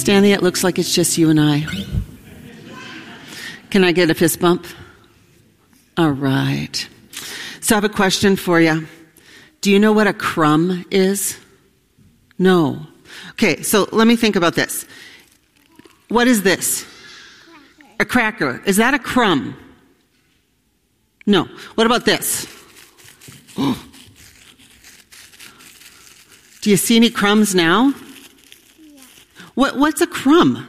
Stanley, it looks like it's just you and I. Can I get a fist bump? All right. So I have a question for you. Do you know what a crumb is? No. Okay, so let me think about this. What is this? A cracker. Is that a crumb? No. What about this? Oh. Do you see any crumbs now? Yeah. What's a crumb?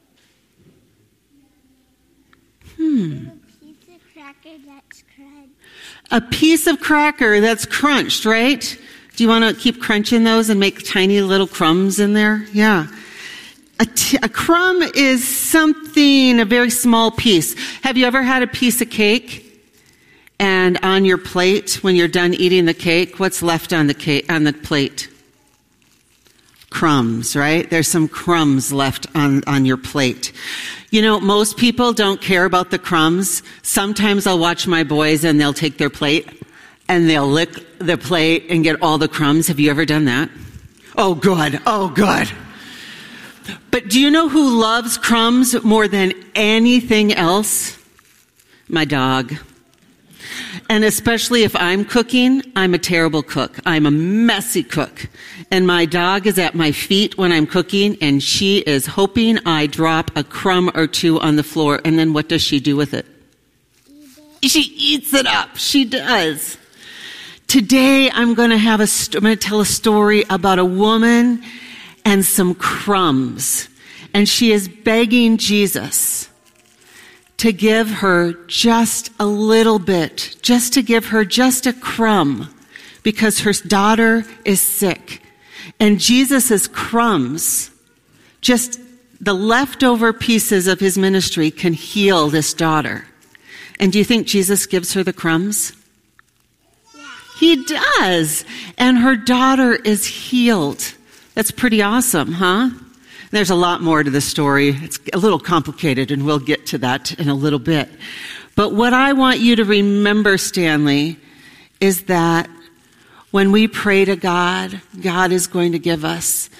A piece of cracker that's crunched, right? Do you want to keep crunching those and make tiny little crumbs in there? Yeah. A crumb is something, a very small piece. Have you ever had a piece of cake? And on your plate, when you're done eating the cake, what's left on the cake, on the plate? Crumbs, right? There's some crumbs left on your plate. You know, most people don't care about the crumbs. Sometimes I'll watch my boys and they'll take their plate and they'll lick the plate and get all the crumbs. Have you ever done that? Oh, good. Oh, good. But do you know who loves crumbs more than anything else? My dog. And especially if I'm cooking, I'm a terrible cook. I'm a messy cook. And my dog is at my feet when I'm cooking, and she is hoping I drop a crumb or two on the floor. And then what does she do with it? She eats it up. She does. Today, I'm going to tell a story about a woman and some crumbs. And she is begging Jesus to give her just a little bit, just to give her just a crumb, because her daughter is sick. And Jesus' crumbs, just the leftover pieces of his ministry, can heal this daughter. And do you think Jesus gives her the crumbs? Yeah. He does. And her daughter is healed. That's pretty awesome, huh? There's a lot more to the story. It's a little complicated, and we'll get to that in a little bit. But what I want you to remember, Stanley, is that when we pray to God, God is going to give us,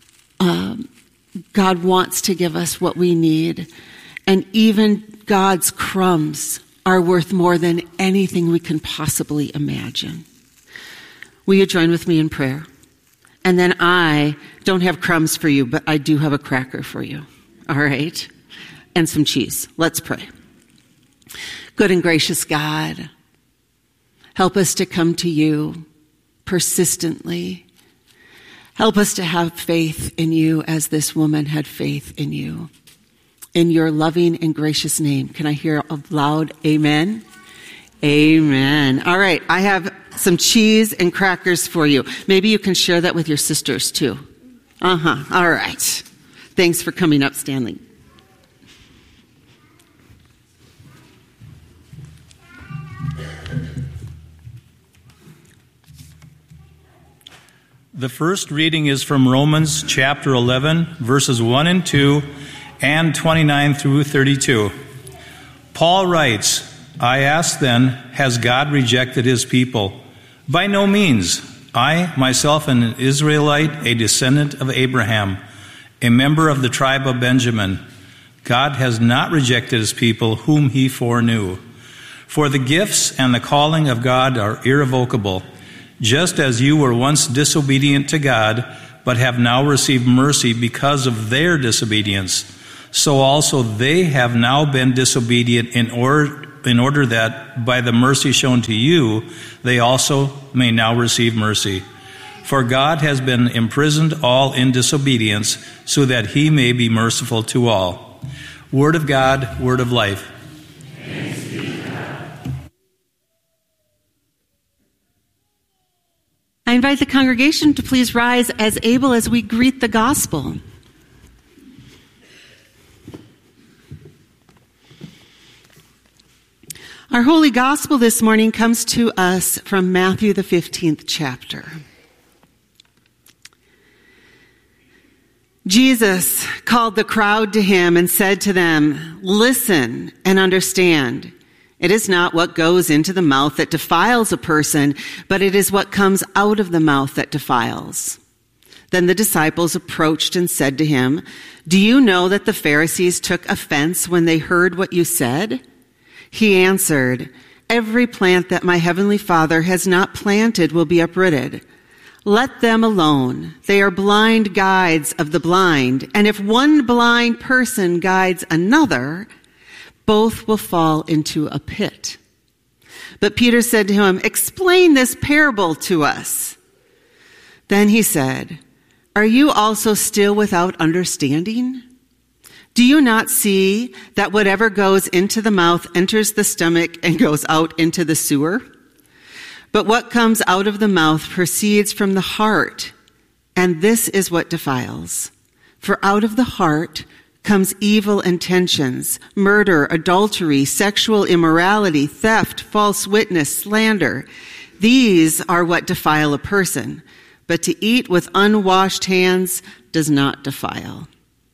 God wants to give us what we need. And even God's crumbs are worth more than anything we can possibly imagine. Will you join with me in prayer? And then I don't have crumbs for you, but I do have a cracker for you. All right? And some cheese. Let's pray. Good and gracious God, help us to come to you persistently. Help us to have faith in you as this woman had faith in you. In your loving and gracious name. Can I hear a loud amen? Amen. All right, I have some cheese and crackers for you. Maybe you can share that with your sisters too. All right. Thanks for coming up, Stanley. The first reading is from Romans chapter 11, verses 1 and 2, and 29 through 32. Paul writes, I ask then, has God rejected his people? By no means. I, myself, am an Israelite, a descendant of Abraham, a member of the tribe of Benjamin. God has not rejected his people whom he foreknew. For the gifts and the calling of God are irrevocable. Just as you were once disobedient to God, but have now received mercy because of their disobedience, so also they have now been disobedient in order that by the mercy shown to you, they also may now receive mercy. For God has been imprisoned all in disobedience, so that he may be merciful to all. Word of God, word of life. Thanks be to God. I invite the congregation to please rise as able as we greet the gospel. Our holy gospel this morning comes to us from Matthew, the 15th chapter. Jesus called the crowd to him and said to them, listen and understand. It is not what goes into the mouth that defiles a person, but it is what comes out of the mouth that defiles. Then the disciples approached and said to him, "Do you know that the Pharisees took offense when they heard what you said?" He answered, "Every plant that my heavenly Father has not planted will be uprooted. Let them alone. They are blind guides of the blind. And if one blind person guides another, both will fall into a pit." But Peter said to him, "Explain this parable to us." Then he said, "Are you also still without understanding? Do you not see that whatever goes into the mouth enters the stomach and goes out into the sewer? But what comes out of the mouth proceeds from the heart, and this is what defiles. For out of the heart comes evil intentions, murder, adultery, sexual immorality, theft, false witness, slander. These are what defile a person, but to eat with unwashed hands does not defile."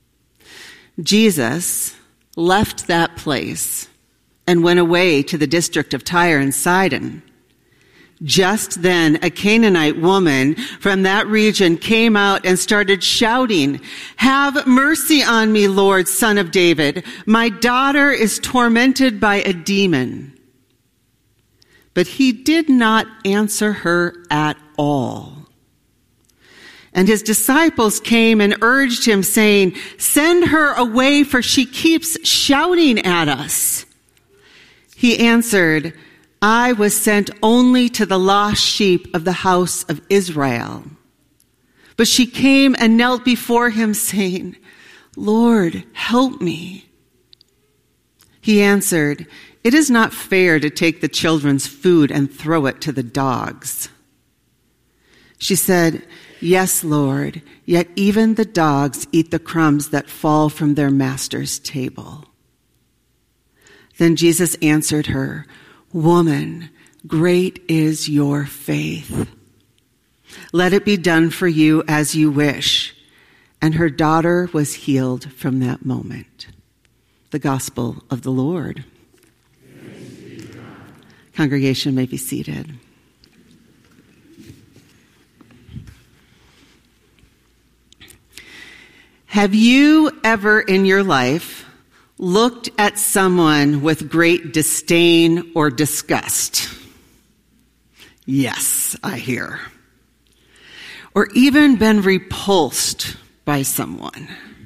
Jesus left that place and went away to the district of Tyre and Sidon. Just then, a Canaanite woman from that region came out and started shouting, "Have mercy on me, Lord, Son of David. My daughter is tormented by a demon." But he did not answer her at all. And his disciples came and urged him, saying, "Send her away, for she keeps shouting at us." He answered, "I was sent only to the lost sheep of the house of Israel." But she came and knelt before him, saying, "Lord, help me." He answered, "It is not fair to take the children's food and throw it to the dogs." She said, "Yes, Lord, yet even the dogs eat the crumbs that fall from their master's table." Then Jesus answered her, "Woman, great is your faith. Let it be done for you as you wish." And her daughter was healed from that moment. The Gospel of the Lord. Congregation may be seated. Have you ever in your life looked at someone with great disdain or disgust? Yes, I hear. Or even been repulsed by someone.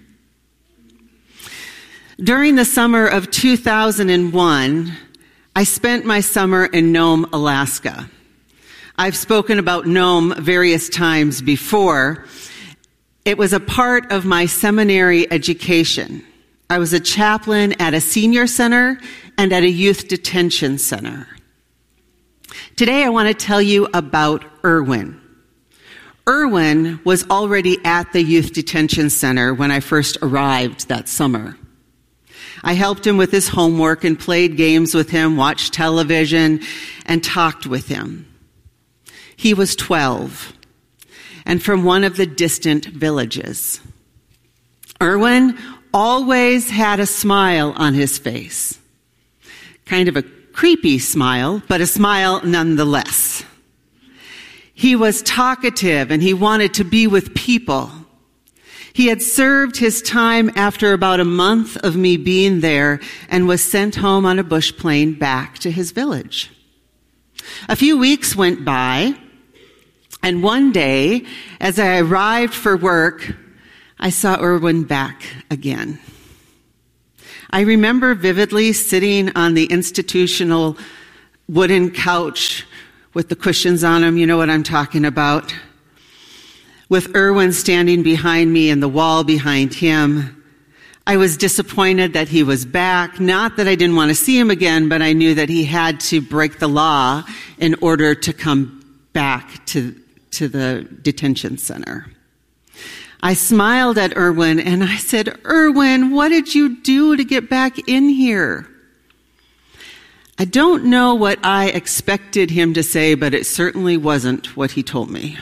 During the summer of 2001, I spent my summer in Nome, Alaska. I've spoken about Nome various times before. It was a part of my seminary education. I was a chaplain at a senior center and at a youth detention center. Today I want to tell you about Erwin. Erwin was already at the youth detention center when I first arrived that summer. I helped him with his homework and played games with him, watched television, and talked with him. He was 12. And from one of the distant villages. Erwin always had a smile on his face. Kind of a creepy smile, but a smile nonetheless. He was talkative and he wanted to be with people. He had served his time after about a month of me being there and was sent home on a bush plane back to his village. A few weeks went by. And one day, as I arrived for work, I saw Erwin back again. I remember vividly sitting on the institutional wooden couch with the cushions on them, you know what I'm talking about, with Erwin standing behind me and the wall behind him. I was disappointed that he was back, not that I didn't want to see him again, but I knew that he had to break the law in order to come back to the detention center. I smiled at Erwin and I said, "Erwin, what did you do to get back in here?" I don't know what I expected him to say, but it certainly wasn't what he told me.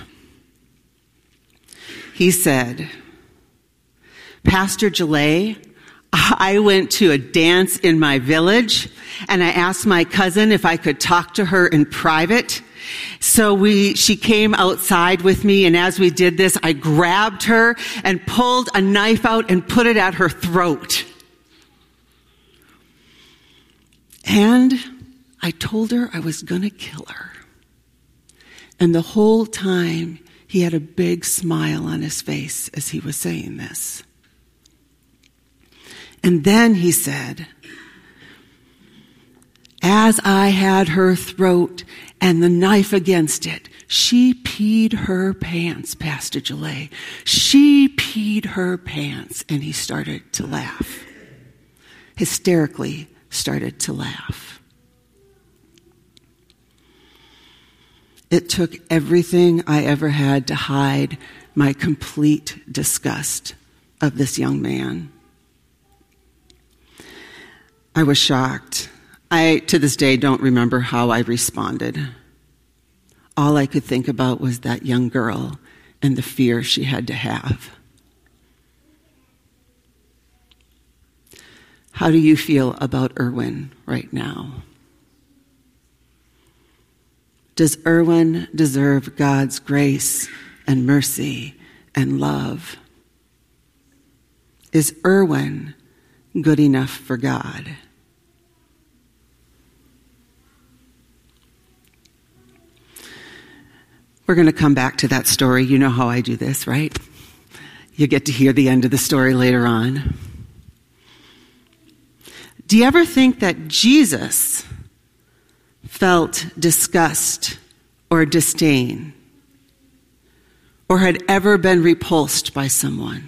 He said, "Pastor Gillet, I went to a dance in my village and I asked my cousin if I could talk to her in private. So she came outside with me, and as we did this, I grabbed her and pulled a knife out and put it at her throat. And I told her I was going to kill her. And the whole time, he had a big smile on his face as he was saying this. And then he said, as I had her throat and the knife against it, she peed her pants, Pastor Gillet. She peed her pants. And he started to laugh. Hysterically started to laugh. It took everything I ever had to hide my complete disgust of this young man. I was shocked. I, to this day, don't remember how I responded. All I could think about was that young girl and the fear she had to have. How do you feel about Erwin right now? Does Erwin deserve God's grace and mercy and love? Is Erwin good enough for God? We're going to come back to that story. You know how I do this, right? You get to hear the end of the story later on. Do you ever think that Jesus felt disgust or disdain or had ever been repulsed by someone?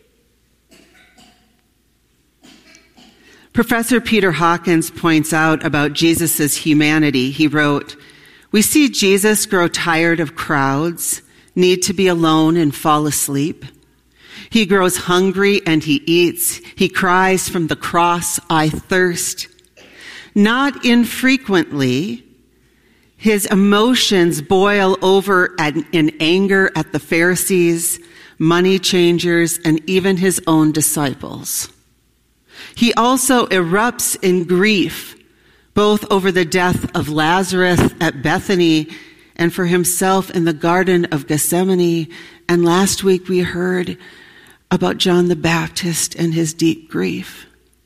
Professor Peter Hawkins points out about Jesus' humanity. He wrote, "We see Jesus grow tired of crowds, need to be alone and fall asleep. He grows hungry and he eats. He cries from the cross, 'I thirst.' Not infrequently, his emotions boil over in anger at the Pharisees, money changers, and even his own disciples. He also erupts in grief, both over the death of Lazarus at Bethany and for himself in the Garden of Gethsemane. And last week we heard about John the Baptist and his deep grief.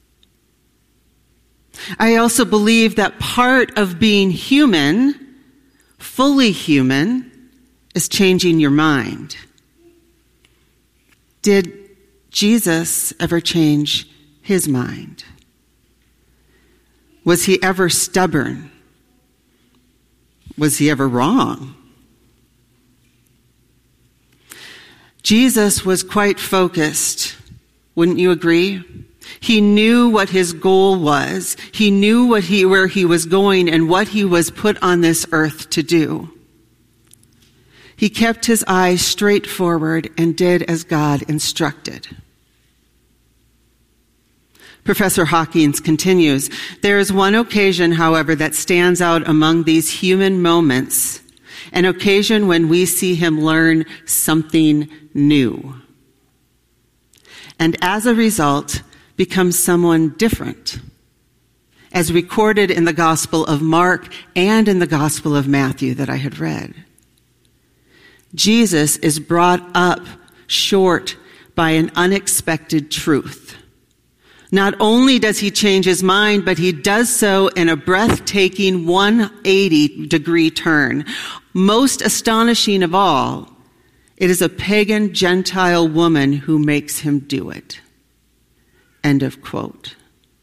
I also believe that part of being human, fully human, is changing your mind. Did Jesus ever change his mind? Was he ever stubborn? Was he ever wrong? Jesus was quite focused. Wouldn't you agree? He knew what his goal was. He knew where he was going and what he was put on this earth to do. He kept his eyes straight forward and did as God instructed. Professor Hawkins continues, "There is one occasion, however, that stands out among these human moments, an occasion when we see him learn something new, and as a result, become someone different, as recorded in the Gospel of Mark and in the Gospel of Matthew that I had read. Jesus is brought up short by an unexpected truth. Not only does he change his mind, but he does so in a breathtaking 180-degree turn. Most astonishing of all, it is a pagan Gentile woman who makes him do it." End of quote.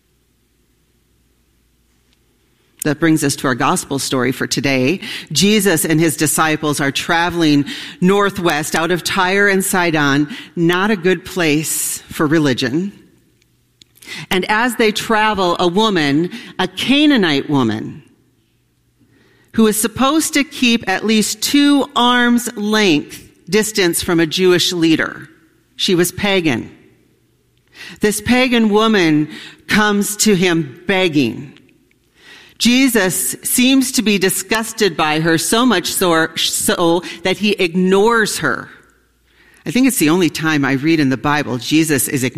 That brings us to our gospel story for today. Jesus and his disciples are traveling northwest out of Tyre and Sidon, not a good place for religion. And as they travel, a woman, a Canaanite woman, who is supposed to keep at least 2 arms length distance from a Jewish leader. She was pagan. This pagan woman comes to him begging. Jesus seems to be disgusted by her, so much so that he ignores her. I think it's the only time I read in the Bible Jesus is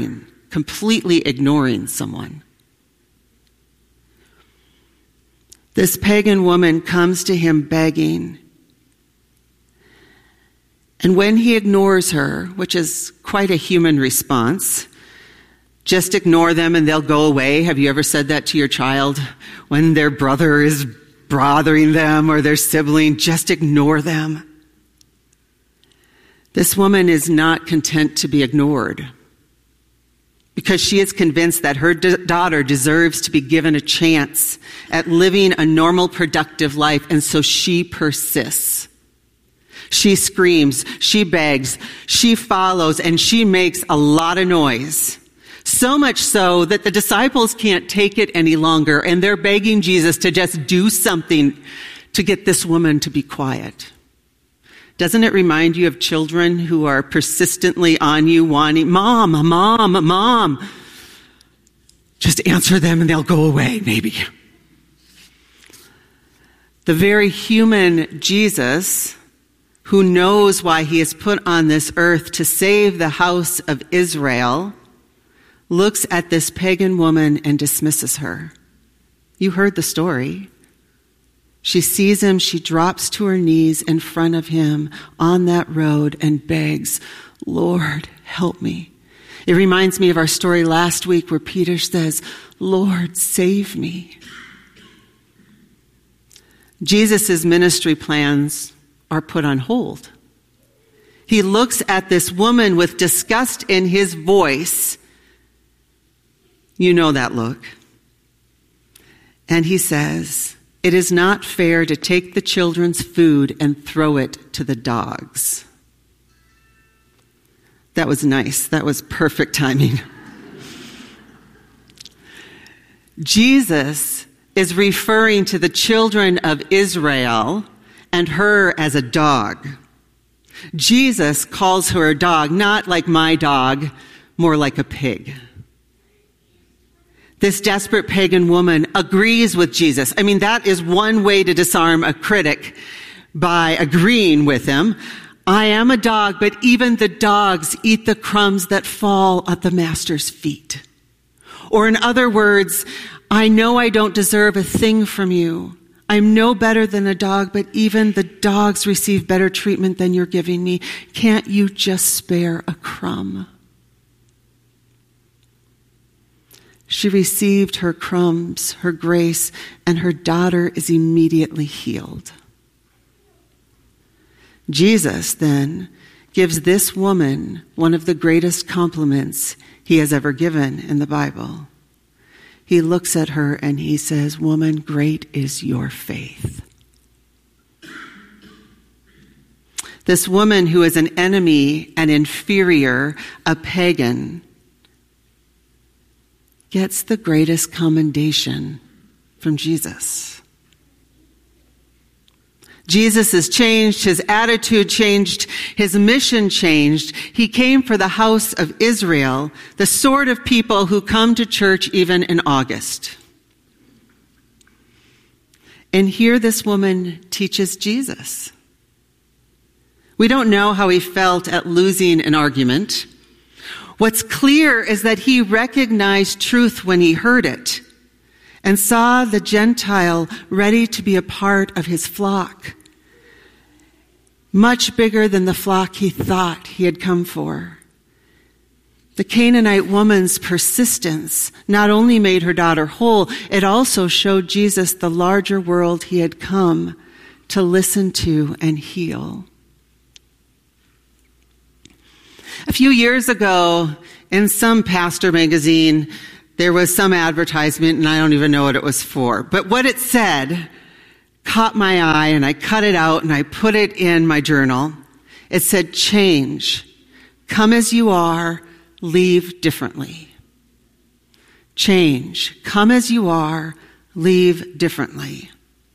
completely ignoring someone. This pagan woman comes to him begging. And when he ignores her, which is quite a human response, just ignore them and they'll go away. Have you ever said that to your child when their brother is bothering them or their sibling? Just ignore them. This woman is not content to be ignored because she is convinced that her daughter deserves to be given a chance at living a normal, productive life, and so she persists. She screams, she begs, she follows, and she makes a lot of noise. So much so that the disciples can't take it any longer, and they're begging Jesus to just do something to get this woman to be quiet. Doesn't it remind you of children who are persistently on you wanting, Mom, Mom, Mom? Just answer them and they'll go away, maybe. The very human Jesus, who knows why he is put on this earth to save the house of Israel, looks at this pagan woman and dismisses her. You heard the story. She sees him, she drops to her knees in front of him on that road and begs, Lord, help me. It reminds me of our story last week where Peter says, Lord, save me. Jesus' ministry plans are put on hold. He looks at this woman with disgust in his voice. You know that look. And he says, it is not fair to take the children's food and throw it to the dogs. That was nice. That was perfect timing. Jesus is referring to the children of Israel and her as a dog. Jesus calls her a dog, not like my dog, more like a pig. This desperate pagan woman agrees with Jesus. I mean, that is one way to disarm a critic, by agreeing with him. I am a dog, but even the dogs eat the crumbs that fall at the master's feet. Or in other words, I know I don't deserve a thing from you. I'm no better than a dog, but even the dogs receive better treatment than you're giving me. Can't you just spare a crumb? She received her crumbs, her grace, and her daughter is immediately healed. Jesus, then, gives this woman one of the greatest compliments he has ever given in the Bible. He looks at her and he says, Woman, great is your faith. This woman who is an enemy, an inferior, a pagan, gets the greatest commendation from Jesus. Jesus has changed, his attitude changed, his mission changed. He came for the house of Israel, the sort of people who come to church even in August. And here this woman teaches Jesus. We don't know how he felt at losing an argument. What's clear is that he recognized truth when he heard it and saw the Gentile ready to be a part of his flock, much bigger than the flock he thought he had come for. The Canaanite woman's persistence not only made her daughter whole, it also showed Jesus the larger world he had come to listen to and heal. A few years ago, in some pastor magazine, there was some advertisement, and I don't even know what it was for. But what it said caught my eye, and I cut it out, and I put it in my journal. It said, change. Come as you are, leave differently. Change. Come as you are, leave differently.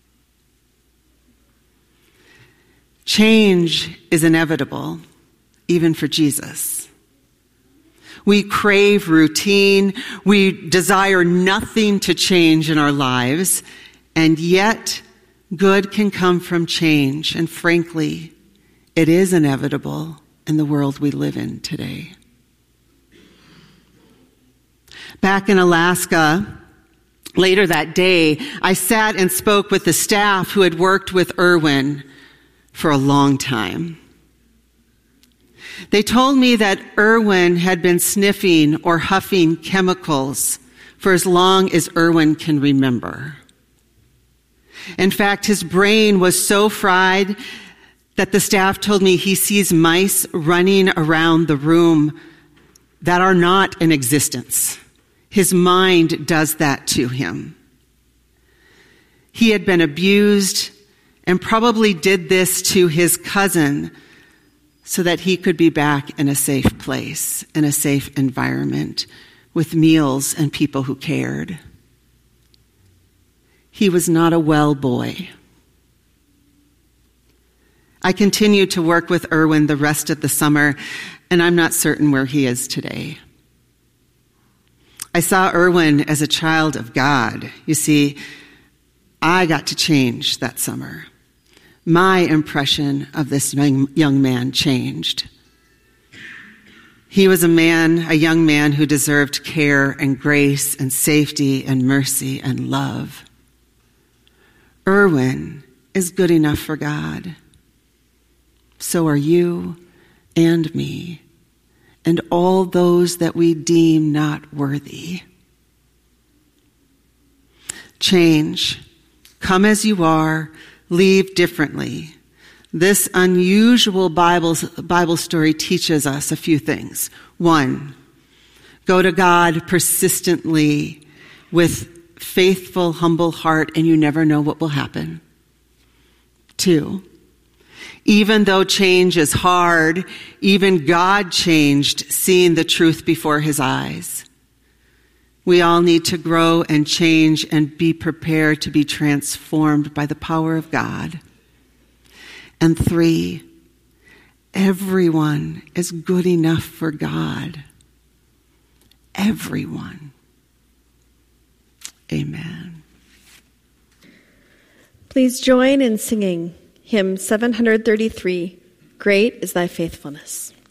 Change is inevitable, even for Jesus. We crave routine. We desire nothing to change in our lives. And yet, good can come from change. And frankly, it is inevitable in the world we live in today. Back in Alaska, Later that day, I sat and spoke with the staff who had worked with Erwin for a long time. They told me that Erwin had been sniffing or huffing chemicals for as long as Erwin can remember. In fact, his brain was so fried that the staff told me he sees mice running around the room that are not in existence. His mind does that to him. He had been abused and probably did this to his cousin so that he could be back in a safe place, in a safe environment, with meals and people who cared. He was not a well boy. I continued to work with Erwin the rest of the summer, and I'm not certain where he is today. I saw Erwin as a child of God. You see, I got to change that summer. My impression of this young man changed. He was a young man who deserved care and grace and safety and mercy and love. Erwin is good enough for God. So are you and me and all those that we deem not worthy. Change. Come as you are. Leave differently. This unusual Bible story teaches us a few things. 1, go to God persistently with faithful, humble heart, and you never know what will happen. 2, even though change is hard, even God changed, seeing the truth before his eyes. We all need to grow and change and be prepared to be transformed by the power of God. And 3, everyone is good enough for God. Everyone. Amen. Please join in singing hymn 733, Great is Thy Faithfulness.